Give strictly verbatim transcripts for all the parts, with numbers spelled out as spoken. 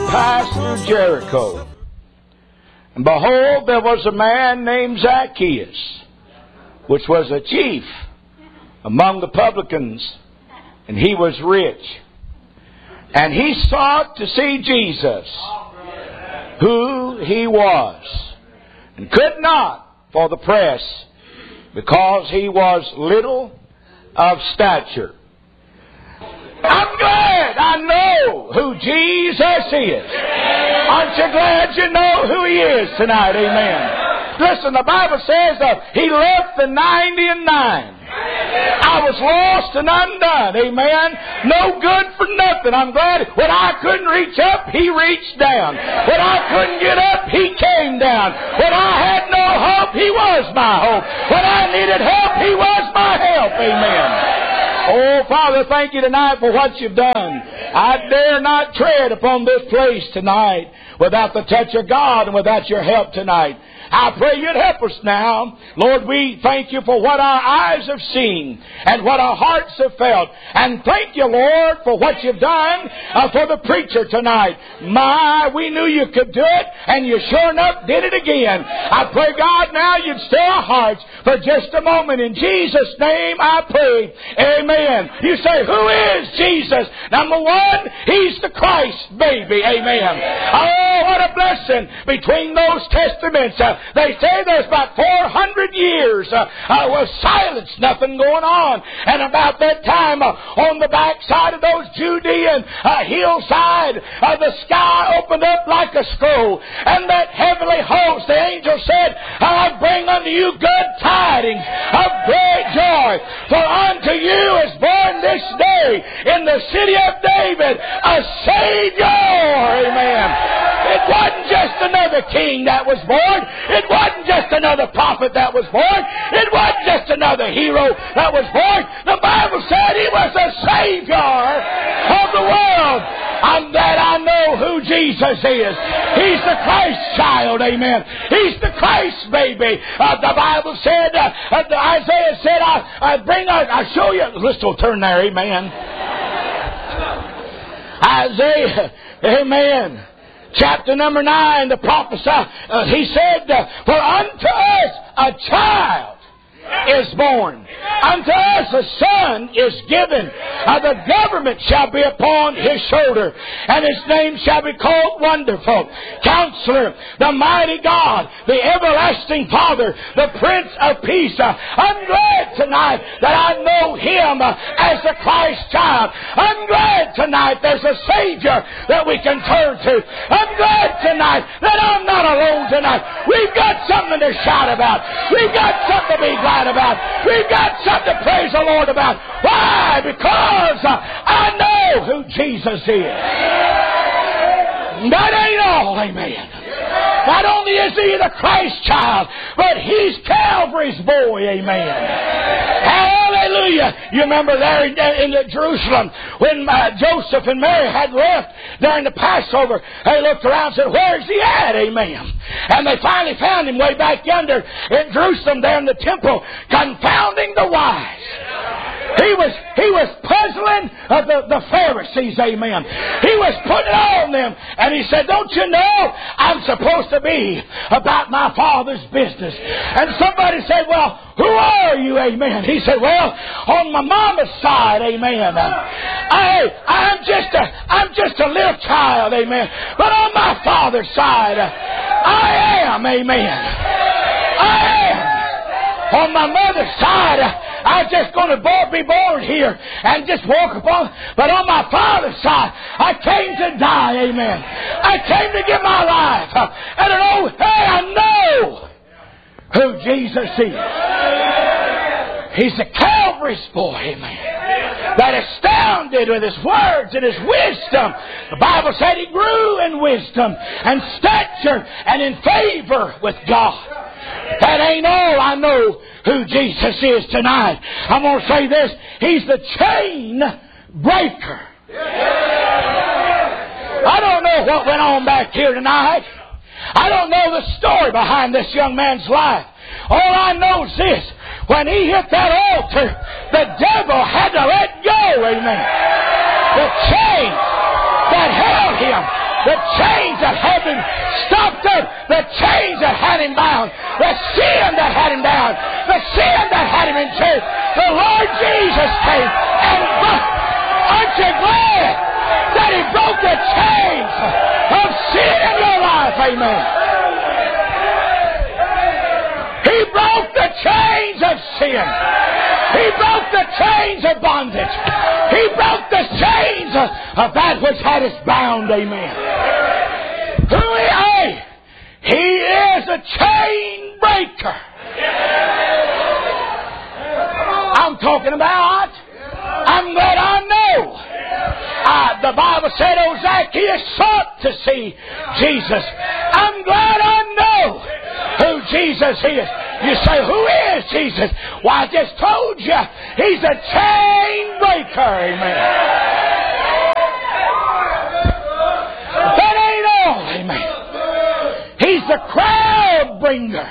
passed through Jericho. And behold, there was a man named Zacchaeus, which was a chief among the publicans, and he was rich. And he sought to see Jesus, who he was, and could not for the press, because he was little of stature. I'm glad I know who Jesus is. Aren't you glad you know who He is tonight? Amen. Listen, the Bible says that He left the ninety and nine. I was lost and undone. Amen. No good for nothing. I'm glad when I couldn't reach up, He reached down. When I couldn't get up, He came down. When I had no hope, He was my hope. When I needed help, He was my help. Amen. Oh, Father, thank You tonight for what You've done. I dare not tread upon this place tonight without the touch of God and without Your help tonight. I pray You'd help us now. Lord, we thank You for what our eyes have seen and what our hearts have felt. And thank You, Lord, for what You've done uh, for the preacher tonight. My, we knew You could do it, and You sure enough did it again. I pray, God, now You'd stir our hearts for just a moment. In Jesus' name I pray. Amen. You say, who is Jesus? Number one, He's the Christ baby. Amen. Oh, what a blessing between those testaments. Uh, They say there's about four hundred years uh, uh, with silence, nothing going on. And about that time, uh, on the backside of those Judean uh, hillside, uh, the sky opened up like a scroll. And that heavenly host, the angel said, I bring unto you good tidings of great joy. For unto you is born this day in the city of David a Savior. Amen. It wasn't just another king that was born. It wasn't just another prophet that was born. It wasn't just another hero that was born. The Bible said He was the Savior of the world. I'm glad I know who Jesus is. He's the Christ child, amen. He's the Christ baby. Uh, the Bible said, uh, uh, Isaiah said, I, I bring, I, I show you. Let's go turn there, amen. Isaiah, amen. Chapter number nine, the prophesy, uh, he said, uh, for unto us a child is born. Unto us a son is given. Uh, the government shall be upon His shoulder, and His name shall be called Wonderful, Counselor, the Mighty God, the Everlasting Father, the Prince of Peace. Uh, I'm glad tonight that I know Him uh, as the Christ child. I'm glad tonight there's a Savior that we can turn to. I'm glad tonight that I'm not alone tonight. We've got something to shout about. We've got something to be glad about. We've got something to praise the Lord about. Why? Because uh, I know who Jesus is. That ain't all, amen. Not only is He the Christ child, but He's Calvary's boy, amen. Hallelujah. You remember there in, in Jerusalem when uh, Joseph and Mary had left during the Passover, they looked around and said, where's He at, amen? And they finally found Him way back yonder in Jerusalem there in the temple, confounding the wise. He was he was puzzling uh, the, the Pharisees, amen. He was putting it on them. And He said, don't you know I'm supposed to be about my Father's business? And somebody said, well, who are you, amen? He said, well, on my mama's side, amen. I, I'm just a, I'm just a little child, amen. But on my Father's side, I am, amen. I am. On my mother's side, I was just going to be born here and just walk upon. But on my Father's side, I came to die, amen. I came to give my life. And I know, hey, I know who Jesus is. He's the Calvary's boy, amen. That astounded with His words and His wisdom. The Bible said He grew in wisdom and stature and in favor with God. That ain't all. I know who Jesus is tonight. I'm going to say this. He's the chain breaker. I don't know what went on back here tonight. I don't know the story behind this young man's life. All I know is this. When he hit that altar, the devil had to let go. Amen. The chain that held him The chains that had him stopped up. The chains that had him bound. The sin that had him down. The sin that had him in chains. The Lord Jesus came and broke. Aren't you glad that He broke the chains of sin in your life? Amen. He broke the chains of sin. He broke the chains of bondage. He broke the chains of, of that which had us bound. Amen. Who is He? He is a chain breaker. I'm talking about, I'm glad I know. Uh, the Bible said, "Oh, Zacchaeus sought to see Jesus." I'm glad I know who Jesus is. You say, who is Jesus? Well, I just told you, He's a chain breaker. Amen. That ain't all. Amen. He's the crowd bringer.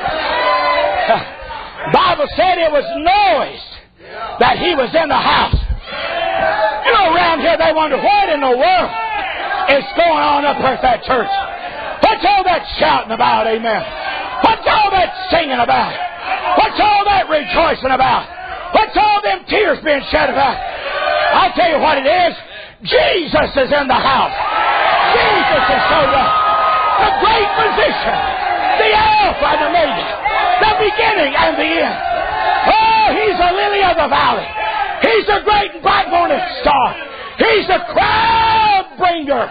The Bible said it was noise that He was in the house. You know, around here they wonder, what in the world is going on up here at that church? What's all that shouting about? Amen. What's all that singing about? What's all that rejoicing about? What's all them tears being shed about? I'll tell you what it is. Jesus is in the house. Jesus has showed up. The great physician. The Alpha and Omega. The beginning and the end. Oh, He's the lily of the valley. He's the great and bright morning star. He's the crowd bringer.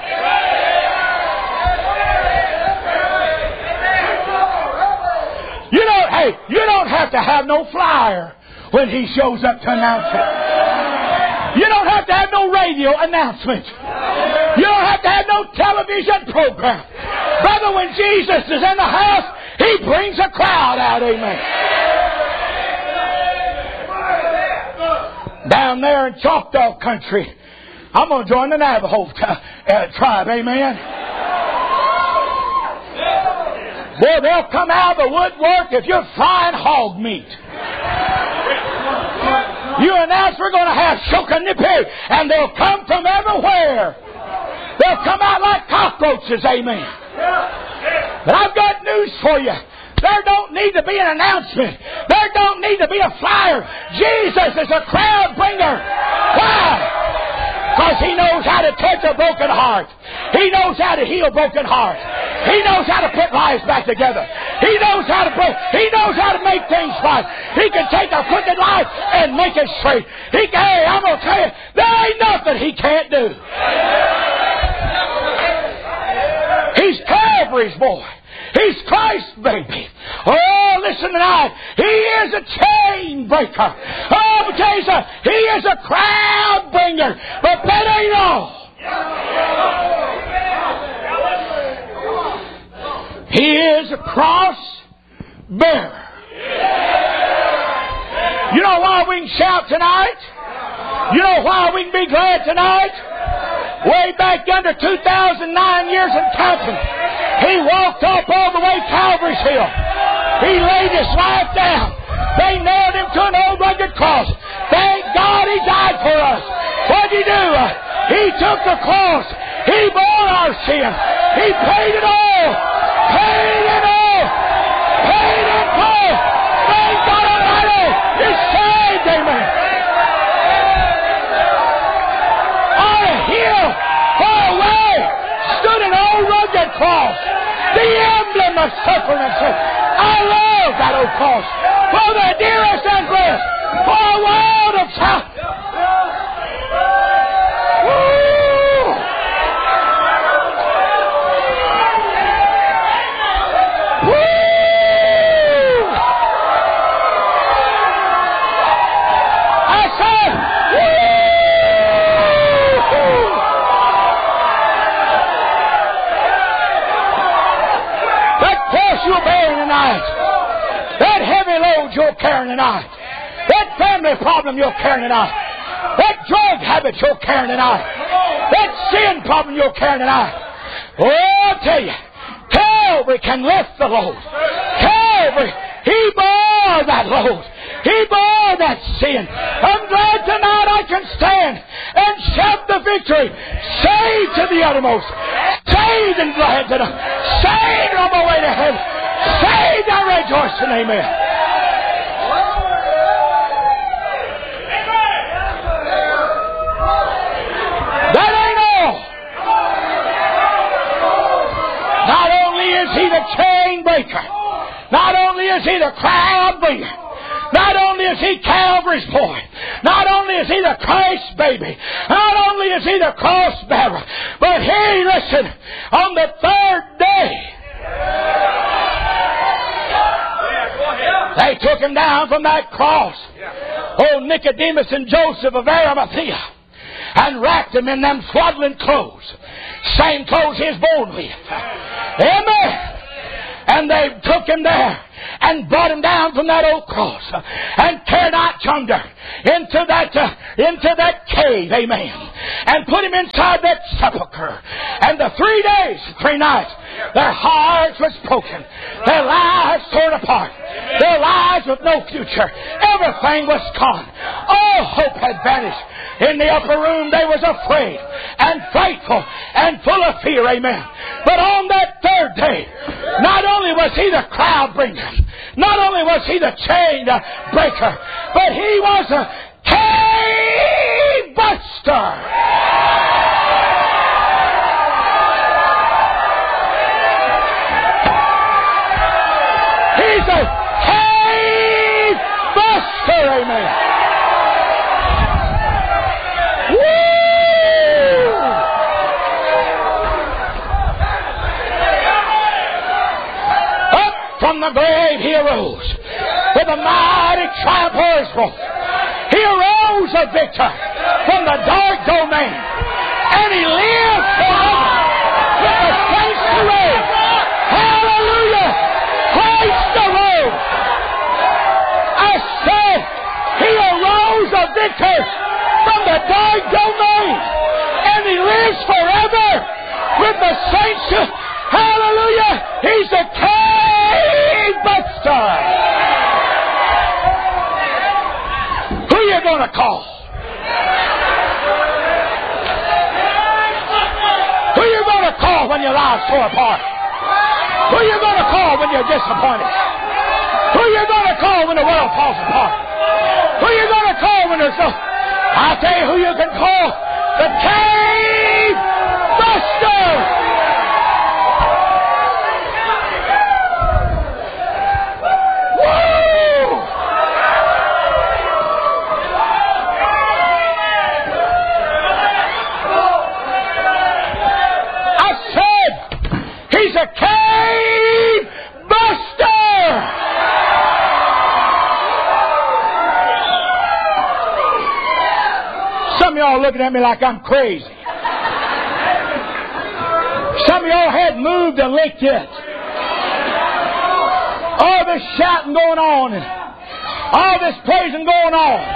You know, hey, you don't have to have no flyer when He shows up to announce it. You don't have to have no radio announcement. You don't have to have no television program. Brother, when Jesus is in the house, He brings a crowd out. Amen. Down there in Choctaw country, I'm going to join the Navajo uh, tribe. Amen. Boy, they'll come out of the woodwork if you're frying hog meat. You announce we're going to have Shokanippi, and they'll come from everywhere. They'll come out like cockroaches, amen. But I've got news for you. There don't need to be an announcement. There don't need to be a flyer. Jesus is a crowd bringer. Why? Because He knows how to touch a broken heart. He knows how to heal broken hearts. He knows how to put lives back together. He knows how to break. He knows how to make things right. He can take a crooked life and make it straight. He can, hey, I'm going to tell you, there ain't nothing He can't do. He's Calvary's boy. He's Christ's baby. Oh, listen tonight. He is a chain breaker. Oh, but tell you something. He is a crowd bringer. But that ain't all. He is a cross bearer. You know why we can shout tonight? You know why we can be glad tonight? Way back under two thousand nine years and counting, He walked up all the way Calvary's Hill. He laid His life down. They nailed Him to an old rugged cross. Thank God He died for us. What did He do? He took the cross. He bore our sin. He paid it all. Paid it all. Paid it all. Thank God Almighty. He's saved. Amen. On a hill far away stood an old rugged cross. The emblem of suffering and sin. I love that old cross. For the dearest and blessed. For a world of time. You're bearing tonight, that heavy load you're carrying tonight, that family problem you're carrying tonight, that drug habit you're carrying tonight, that sin problem you're carrying tonight. Oh, I'll tell you, Calvary can lift the load. Calvary, He bore that load. He bore that sin. I'm glad tonight I can stand and shout the victory. Saved to the uttermost. Saved and glad tonight. Saved on my way to heaven. Saved, I rejoice in amen. That ain't all. Not only is He the chain breaker, not only is He the crowd bringer, not only is He Calvary's boy, not only is He the Christ baby, not only is He the cross bearer, but He, listen, on the third day, they took Him down from that cross, old Nicodemus and Joseph of Arimathea, and wrapped Him in them swaddling clothes, same clothes He was born with. Amen. And they took Him there and brought Him down from that old cross and carried out yonder into that uh, into that cave, amen, and put Him inside that sepulcher. And the three days, three nights, their hearts was broken, their lives torn apart, their lives with no future. Everything was gone. All hope had vanished. In the upper room they was afraid and frightful and full of fear, amen. But on that third day, not only was He the crowd bringer, not only was He the chain breaker, but He was a cave buster. He's a cave buster, amen. From the grave He arose with a mighty triumph o'er His foe. He arose a victor from the dark domain, and He lives forever with the saints to reign. Hallelujah! Christ arose. I said He arose a victor from the dark domain, and He lives forever with the saints to. Hallelujah! He's a cave buster. Who are you going to call? Who are you going to call when your lives fall apart? Who are you going to call when you're disappointed? Who are you going to call when the world falls apart? Who are you going to call when there's no... I'll tell you who you can call. The cave buster. He's a cave buster. Some of y'all looking at me like I'm crazy. Some of y'all hadn't moved a lick yet. All this shouting going on and all this praising going on.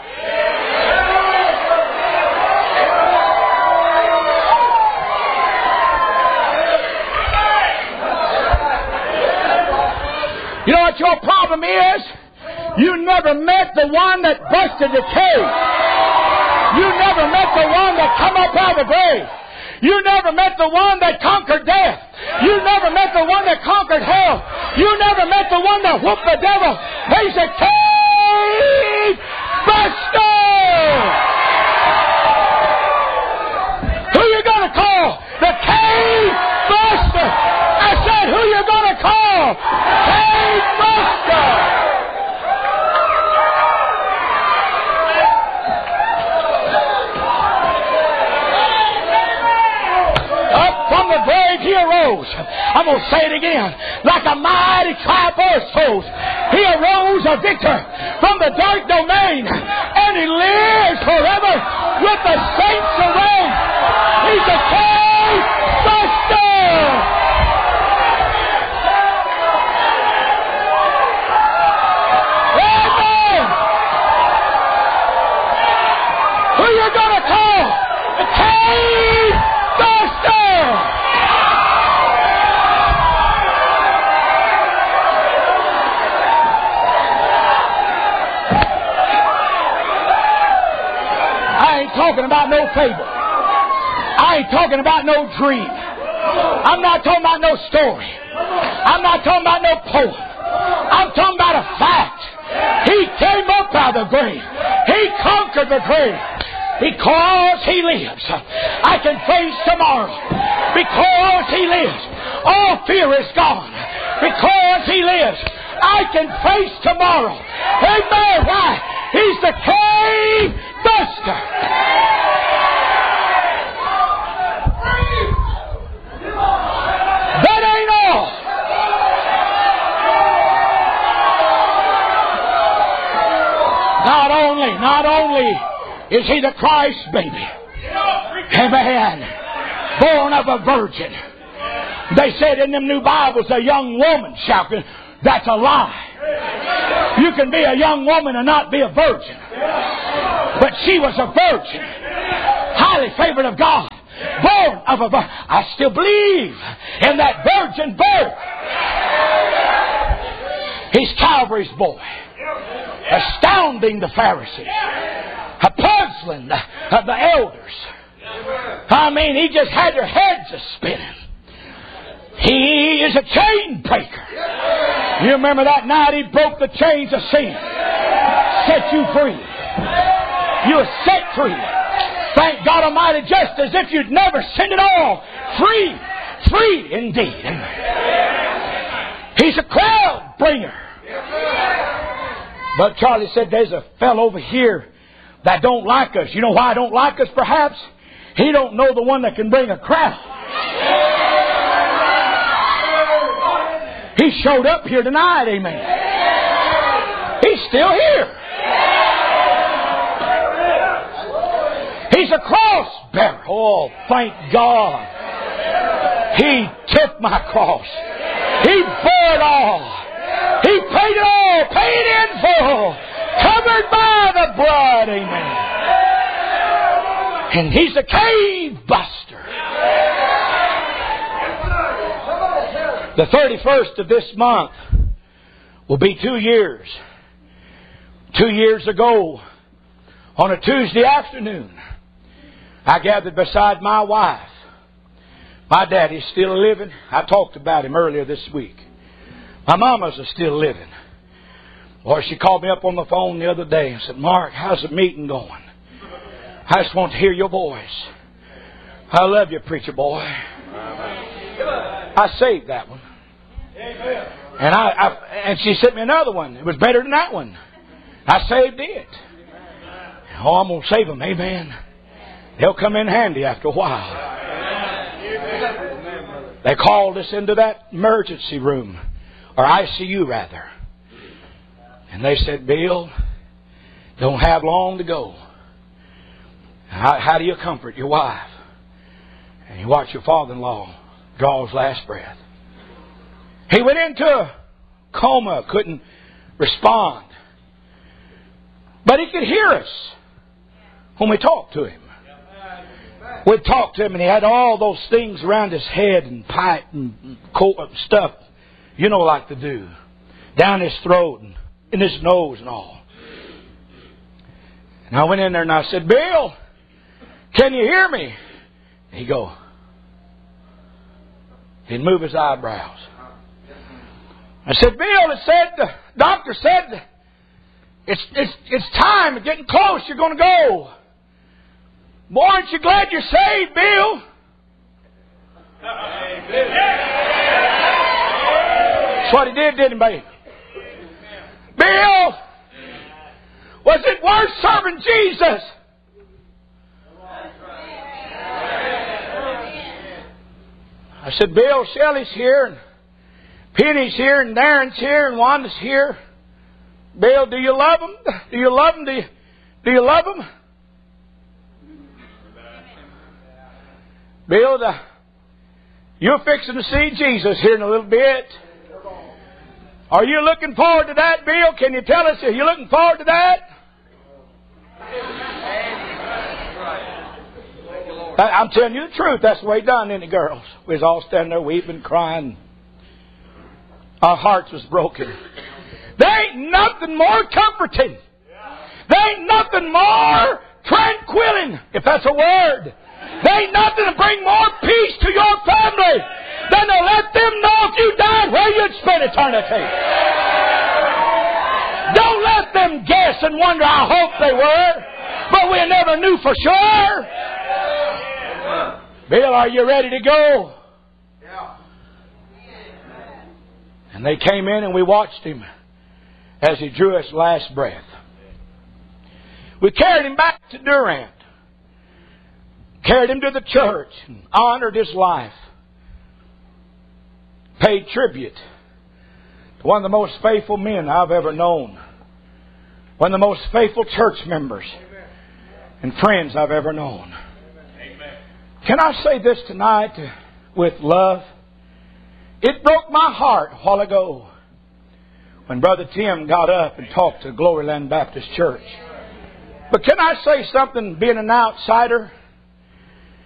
You know what your problem is? You never met the one that busted the cave. You never met the one that come up out of the grave. You never met the one that conquered death. You never met the one that conquered hell. You never met the one that whooped the devil. He's a cave buster. Who you gonna call? The cave buster. I said, who you gonna call? Cave buster. Up from the grave He arose. I'm going to say it again. Like a mighty triumphant foes, He arose a victor from the dark domain, and He lives forever with the saints around. He's a cave buster. Who you gonna call? The cave buster! about no fable. I ain't talking about no dream. I'm not talking about no story. I'm not talking about no poem. I'm talking about a fact. He came up out of the grave. He conquered the grave. Because He lives, I can face tomorrow. Because He lives, all fear is gone. Because He lives, I can face tomorrow. Amen. Why? He's the cave buster. That ain't all. Not only, not only is He the Christ baby. Amen. Born of a virgin. They said in them new Bibles, a young woman shall. That's a lie. You can be a young woman and not be a virgin. But she was a virgin. Highly favored of God. Born of a virgin. I still believe in that virgin birth. He's Calvary's boy. Astounding the Pharisees. A puzzling the, of the elders. I mean, He just had their heads a spinning. He is a chain breaker. You remember that night He broke the chains of sin. Set you free. You were set free. Thank God Almighty, just as if you'd never sinned at all. Free. Free indeed. He's a crowd bringer. But Charlie said, there's a fellow over here that don't like us. You know why I don't like us perhaps? He don't know the one that can bring a crowd. He showed up here tonight, amen. He's still here. He's a cross bearer. Oh, thank God. He took my cross. He bore it all. He paid it all. Paid in full. Covered by the blood, amen. And He's a cave buster. The thirty-first of this month will be two years. Two years ago, on a Tuesday afternoon, I gathered beside my wife. My daddy's still living. I talked about him earlier this week. My mama's still living. Or she called me up on the phone the other day and said, Mark, how's the meeting going? I just want to hear your voice. I love you, preacher boy. I saved that one. And I, I and she sent me another one. It was better than that one. I saved it. Oh, I'm going to save them. Amen. They'll come in handy after a while. They called us into that emergency room. Or I C U rather. And they said, Bill, don't have long to go. How, how do you comfort your wife? And you watch your father-in-law draw his last breath. He went into a coma, couldn't respond. But he could hear us when we talked to him. We'd talk to him and he had all those things around his head and pipe and stuff, you know, like to do. Down his throat and in his nose and all. And I went in there and I said, Bill, can you hear me? And he'd go. He'd move his eyebrows. I said, Bill, it said, the doctor said, it's, it's, it's time, it's getting close, you're going to go. Boy, aren't you glad you're saved, Bill? That's what he did, didn't he? Bill, was it worth serving Jesus? I said, Bill, Shelley's here, and Penny's here, and Darren's here, and Wanda's here. Bill, do you love them? Do you love them? Do you, do you love them? Bill, the, you're fixing to see Jesus here in a little bit. Are you looking forward to that, Bill? Can you tell us, are you looking forward to that? I'm telling you the truth. That's the way it done, isn't it, girls? We was all standing there weeping, crying. Our hearts was broken. There ain't nothing more comforting. There ain't nothing more tranquility, if that's a word. There ain't nothing to bring more peace to your family than to let them know if you died where you'd spend eternity. Don't let them guess and wonder, I hope they were, but we never knew for sure. Bill, are you ready to go? And they came in and we watched him as he drew his last breath. We carried him back to Durant. Carried him to the church and honored his life. Paid tribute to one of the most faithful men I've ever known. One of the most faithful church members and friends I've ever known. Can I say this tonight with love? It broke my heart a while ago when Brother Tim got up and talked to Gloryland Baptist Church. But can I say something, being an outsider?